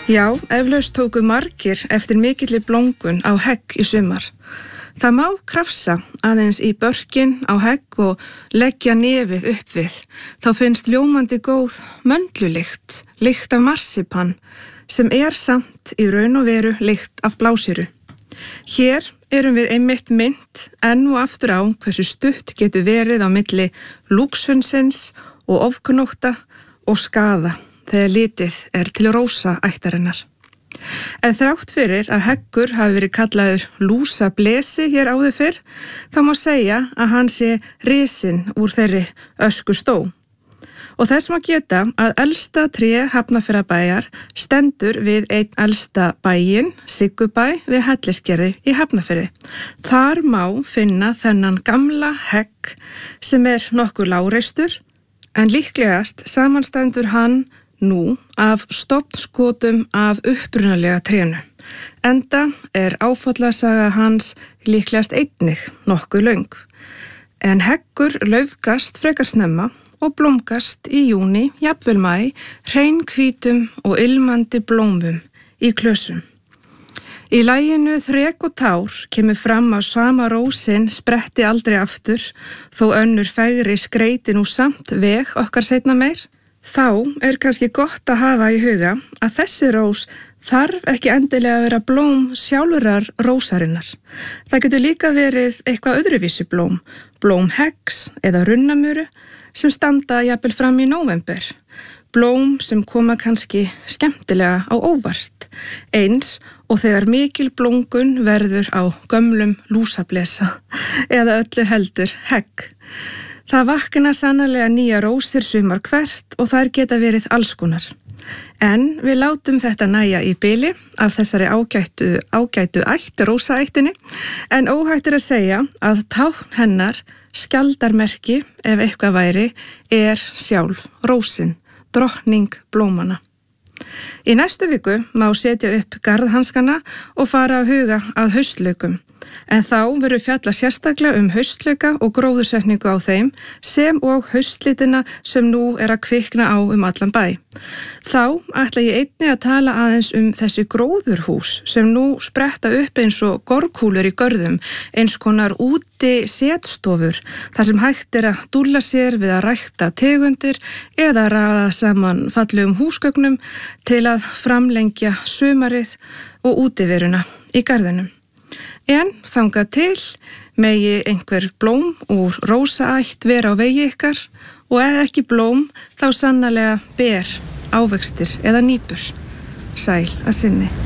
Já, eflaust tóku margir eftir mikilli blóngun á hegg í sumar. Það má krafsa aðeins í börkin á hegg og leggja nefið upp við. Þá finnst ljómandi góð möndlulykt, lykt af marsipan, sem samt í raun og veru lykt af blásýru. Hér erum við einmitt minnt enn og aftur á hversu stutt getur verið á milli lúxunsins og ofgnótta og skaða þegar litið til rósaættarinnar. En þrátt fyrir að heggur hafi verið kallaður lúsablesi hér áður fyrr, þá má segja að hann sé risinn úr þeirri öskustó. Og þess má geta að elsta tré Hafnarfjarðarbæjar stendur við einn elsta bæinn, Siggubæ við Hellisgerði í Hafnarfirði. Þar má finna þennan gamla hegg sem nokkuð lágreistur, en líklegast samanstendur hann nú af stofnskotum af upprunalega trénu. Enda áfallasaga hans líklegast einnig nokkuð löng. En heggur laufgast frekar snemma og blómgast í júní, jafnvel maí, hreinkvítum og ilmandi blómum í klösum. Í laginu Þrek og tár kemur fram að sama rósin spretti aldrei aftur, þó önnur fegri skreyti nú samt veg okkar seinna meir. Þá kannski gott að hafa í huga að þessi rós þarf ekki endilega að vera blóm sjálfrar rósarinnar. Það getur líka verið eitthvað öðruvísi blóm, blóm heggs eða runnamuru sem standa jafnvel fram í nóvember. Blóm sem koma kannski skemmtilega á óvart, eins og þegar mikil blóngun verður á gömlum lúsablesa eða öllu heldur hegg. Það vakna sannarlega nýja rósir sumar hvert og þær geta verið allskonar. En við látum þetta nægja í bili af þessari ágætu ætt, rósaættinni, en óhætt að segja að tákn hennar, skjaldarmerki ef eitthvað væri, sjálf rósin, drottning blómana. Í næstu viku má setja upp garðhanskana og fara að huga að haustlaukum. En þá verður fjalla sérstaklega haustlauka og gróðursetningu á þeim sem og haustlitina sem nú að kvikna á allan bæ. Þá ætla ég einnig að tala aðeins þessi gróðurhús sem nú spretta upp eins og gorkúlur í görðum, eins konar úti setstofur, þar sem hægt að dúlla sér við að rækta tegundir eða raða saman fallegum húsgögnum til að framlengja sumarið og útiveruna í garðinum. En þangað til megi einhver blóm úr rósaætt vera á vegi ykkar og ef ekki blóm þá sannarlega ber, ávextir eða nýpur. Sæl að sinni.